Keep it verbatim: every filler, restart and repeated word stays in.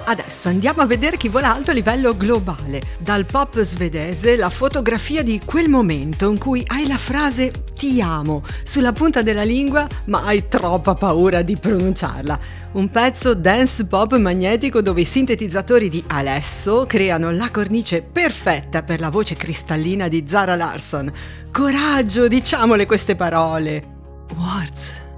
Adesso andiamo a vedere chi vola alto a livello globale. Dal pop svedese la fotografia di quel momento in cui hai la frase "ti amo" sulla punta della lingua ma hai troppa paura di pronunciarla. Un pezzo dance pop magnetico dove i sintetizzatori di Alesso creano la cornice perfetta per la voce cristallina di Zara Larsson. Coraggio, diciamole queste parole! Words.